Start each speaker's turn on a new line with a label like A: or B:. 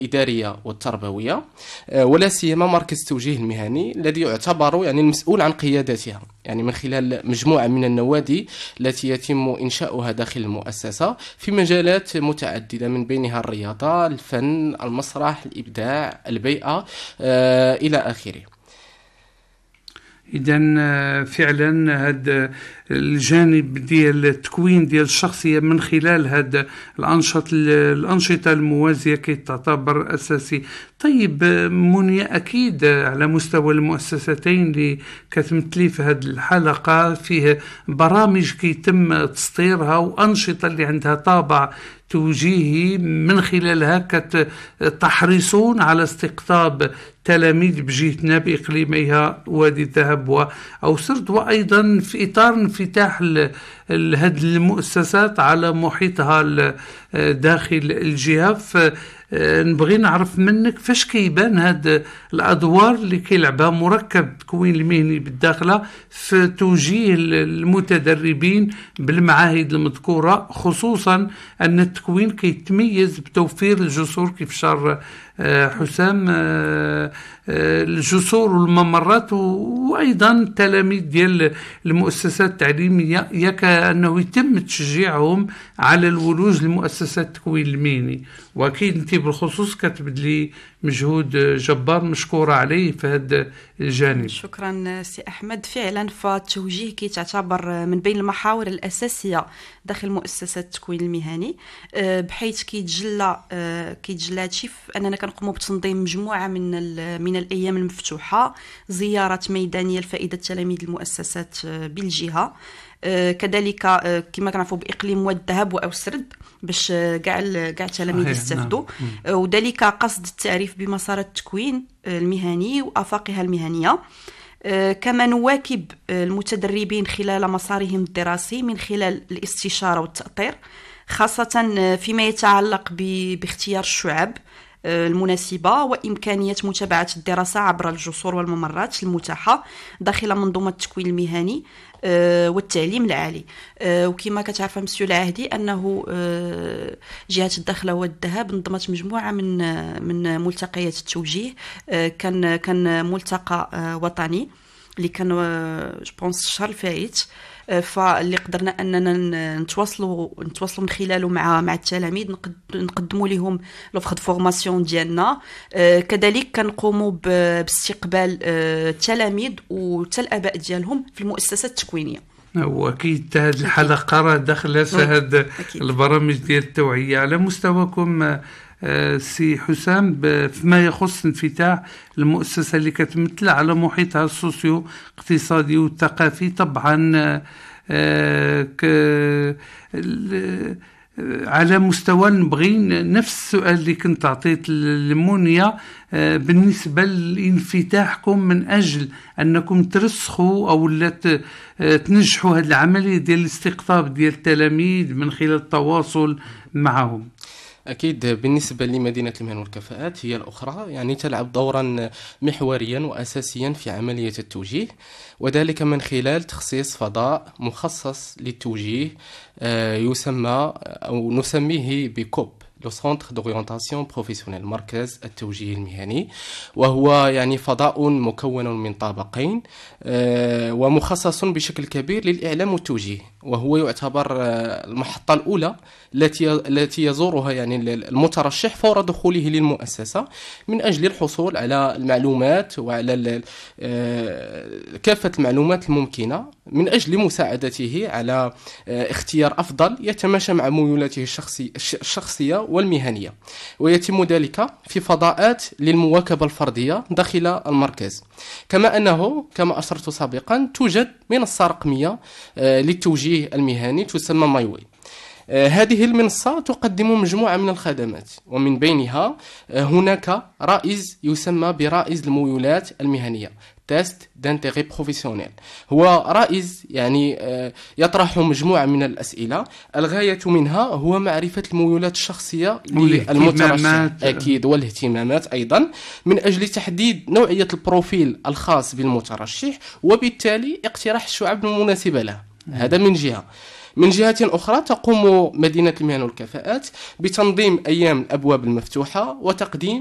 A: الإدارية والتربوية، ولا سيما مركز التوجيه المهني الذي يعتبر يعني المسؤول عن قيادتها، يعني من خلال مجموعة من النوادي التي يتم إنشاؤها داخل المؤسسة في مجالات متعددة، من بينها الرياضة، الفن، المسرح، الإبداع، البيئة، إلى آخره.
B: إذا فعلا هذا الجانب ديال التكوين ديال الشخصية من خلال هذا الأنشطة الموازية كي تعتبر أساسي. طيب منيا، أكيد على مستوى المؤسستين اللي كتمثلي في هذه الحلقة فيه برامج كي يتم تسطيرها وأنشطة اللي عندها طابع توجيهي، من خلالها تحرصون على استقطاب تلاميذ بجهتنا بإقليميها وادي الذهب أو سرد، وأيضا في إطار انفتاح هذه المؤسسات على محيطها داخل الجهة. نبغي نعرف منك فاش كيبان هاد الأدوار اللي كيلعبها مركب التكوين المهني بالداخلة في توجيه المتدربين بالمعاهد المذكورة، خصوصا أن التكوين كيتميز بتوفير الجسور كيف شار حسام، الجسور والممرات وأيضا تلاميذ ديال المؤسسات التعليمية، يكأنه يتم تشجيعهم على الولوج لمؤسسات التكوين المهني. وأكيد أنت بالخصوص كتبذلي مجهود جبار مشكورة عليه في هذا الجانب.
C: شكرا سي أحمد. فعلا فالتوجيه كي تعتبر من بين المحاور الأساسية داخل مؤسسات التكوين المهني، بحيث كيتجلى هادشي في أننا كنقوموا بتنظيم مجموعة من الأيام المفتوحة، زيارات ميدانية لفائدة تلاميذ المؤسسات بالجهة، كذلك كما كنعرفوا بإقليم وادي الذهب أو سرد باش كاع التلاميذ يستافدوا، وذلك قصد التعريف بمسارات التكوين المهني وآفاقها المهنية. كما نواكب المتدربين خلال مسارهم الدراسي من خلال الاستشارة والتأطير، خاصة فيما يتعلق باختيار الشعب المناسبة وإمكانية متابعة الدراسة عبر الجسور والممرات المتاحة داخل منظومة التكوين المهني والتعليم العالي. وكما كتعرف مسيو العهدي أنه جهة الداخلة والذهب نظمت مجموعة من ملتقيات التوجيه. كان ملتقى وطني اللي كان جوبونس الشهر الفايت، فاللي قدرنا اننا نتواصلوا من خلاله مع التلاميذ، نقدموا لهم لوفر دو فورماسيون ديالنا، كذلك كنقوموا باستقبال التلاميذ وحتى الاباء ديالهم في المؤسسات التكوينيه.
B: واكيد هذه الحلقه راه داخله في هذا البرامج ديال التوعيه. على مستواكم سي حسام، فيما يخص انفتاح المؤسسة اللي كتمثل على محيطها السوسيو اقتصادي والثقافي، طبعا على مستوى نبغي نفس السؤال اللي كنت عطيت لمونيا بالنسبة لانفتاحكم من أجل أنكم ترسخوا أو تنجحوا هذه العملية ديال الاستقطاب ديال التلاميذ من خلال التواصل معهم.
A: أكيد بالنسبة لمدينة المهن والكفاءات هي الأخرى، يعني تلعب دورا محوريا وأساسيا في عملية التوجيه، وذلك من خلال تخصيص فضاء مخصص للتوجيه يسمى أو نسميه بكوب، لو سونتر دورينتاسيون بروفيسيونيل، مركز التوجيه المهني، وهو يعني فضاء مكون من طابقين ومخصص بشكل كبير للإعلام والتوجيه، وهو يعتبر المحطة الأولى التي يزورها يعني المترشح فور دخوله للمؤسسة من أجل الحصول على المعلومات وعلى كافة المعلومات الممكنة من أجل مساعدته على اختيار أفضل يتماشى مع ميولاته الشخصية والمهنية. ويتم ذلك في فضاءات للمواكبة الفردية داخل المركز، كما أنه كما أشرت سابقا توجد منصة رقمية للتوجيه المهني تسمى مايوي. هذه المنصة تقدم مجموعة من الخدمات، ومن بينها هناك رائز يسمى برائز الميولات المهنية، تيست دانتيغي بروفيسيونيل. هو رائز يعني يطرح مجموعة من الأسئلة، الغاية منها هو معرفة الميولات الشخصية للمترشح أكيد والاهتمامات أيضا، من أجل تحديد نوعية البروفيل الخاص بالمترشح، وبالتالي اقتراح الشعب المناسبة له. هذا من جهة. من جهة أخرى تقوم مدينة المهن والكفاءات بتنظيم أيام الأبواب المفتوحة وتقديم